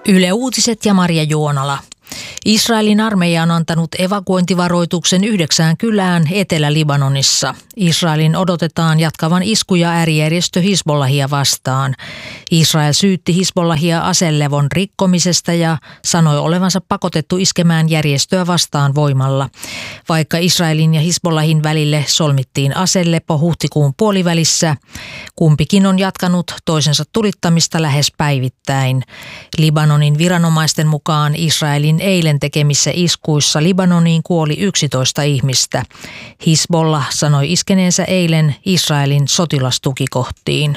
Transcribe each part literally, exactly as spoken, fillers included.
Yle Uutiset ja Marja Juonala. Israelin armeija on antanut evakuointivaroituksen yhdeksään kylään Etelä-Libanonissa. Israelin odotetaan jatkavan iskuja äärijärjestö Hizbollahia vastaan. Israel syytti Hizbollahia aselevon rikkomisesta ja sanoi olevansa pakotettu iskemään järjestöä vastaan voimalla. Vaikka Israelin ja Hizbollahin välille solmittiin aselepo huhtikuun puolivälissä, kumpikin on jatkanut toisensa tulittamista lähes päivittäin. Libanonin viranomaisten mukaan Israelin eilen tekemissä iskuissa Libanoniin kuoli yksitoista ihmistä. Hizbollah sanoi iskeneensä eilen Israelin sotilastukikohtiin.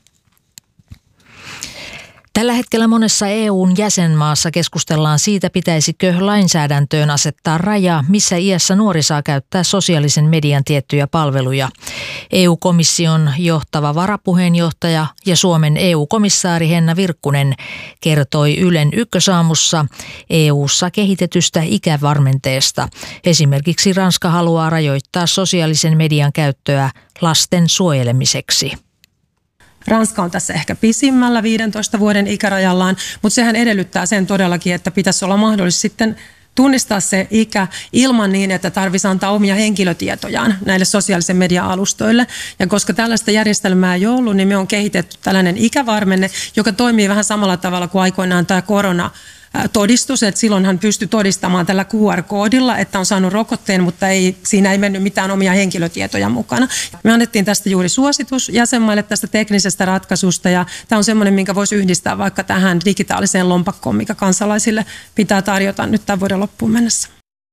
Tällä hetkellä monessa E U:n jäsenmaassa keskustellaan siitä, pitäisikö lainsäädäntöön asettaa raja, missä iässä nuori saa käyttää sosiaalisen median tiettyjä palveluja. E U-komission johtava varapuheenjohtaja ja Suomen E U-komissaari Henna Virkkunen kertoi Ylen Ykkösaamussa E U:ssa kehitetystä ikävarmenteesta. Esimerkiksi Ranska haluaa rajoittaa sosiaalisen median käyttöä lasten suojelemiseksi. Ranska on tässä ehkä pisimmällä viidentoista vuoden ikärajallaan, mutta sehän edellyttää sen todellakin, että pitäisi olla mahdollista sitten tunnistaa se ikä ilman niin, että tarvitsisi antaa omia henkilötietojaan näille sosiaalisen median alustoille. Ja koska tällaista järjestelmää ei ollut, niin me on kehitetty tällainen ikävarmenne, joka toimii vähän samalla tavalla kuin aikoinaan tämä korona. Todistus, että silloin hän pystyi todistamaan tällä Q R-koodilla, että on saanut rokotteen, mutta ei, siinä ei mennyt mitään omia henkilötietoja mukana. Me annettiin tästä juuri suositus jäsenmaille tästä teknisestä ratkaisusta ja tämä on semmoinen, minkä voisi yhdistää vaikka tähän digitaaliseen lompakkoon, mikä kansalaisille pitää tarjota nyt tämän vuoden loppuun mennessä.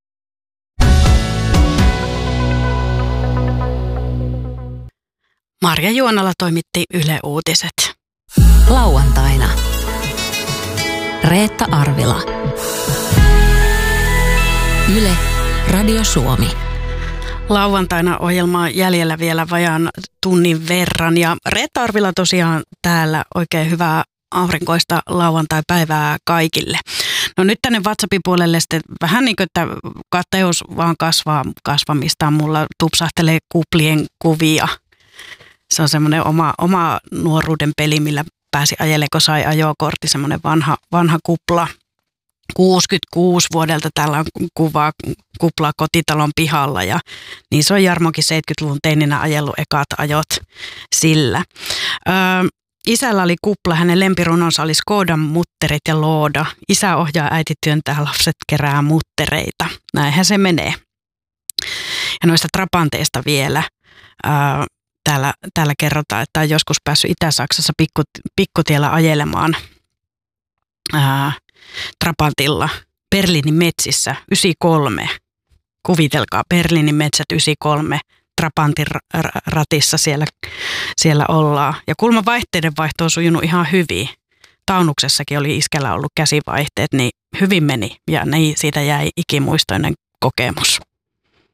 Marja Juonala toimitti Yle Uutiset. Lauantaina. Reetta Arvila. Yle, Radio Suomi. Lauantaina ohjelmaa jäljellä vielä vajaan tunnin verran ja Reetta Arvila tosiaan täällä, oikein hyvää aurinkoista lauantai-päivää kaikille. No nyt tänne WhatsAppin puolelle sitten vähän niin kuin, että kateus vaan kasvaa kasvamistaan. Mulla tupsahtelee kuplien kuvia. Se on semmoinen oma, oma nuoruuden peli, millä pääsi ajelemaan, kun sai ajokortti, semmoinen vanha, vanha kupla. kuusikymmentäkuusi vuodelta täällä on kuvaa kuplaa kotitalon pihalla ja niin se on Jarmokin seitsemänkymmentäluvun teininä ajellut ekat ajot sillä. Öö, isällä oli kupla, hänen lempirunonsa oli Skodan mutterit ja looda. Isä ohjaa, äiti työntää, lapset kerää muttereita. Näinhän se menee. Ja noista trapanteista vielä. Öö, Täällä, täällä kerrotaan, että on joskus päässyt Itä-Saksassa pikku, pikkutiellä ajelemaan ää, Trapantilla Berliinin metsissä yhdeksänkymmentäkolme. Kuvitelkaa, Berliinin metsät yhdeksänkymmentäkolme, Trapantin ratissa siellä, siellä ollaan. Ja kulman vaihteiden vaihto on sujunut ihan hyvin. Taunuksessakin oli iskellä ollut käsivaihteet, niin hyvin meni ja niin siitä jäi ikimuistoinen kokemus.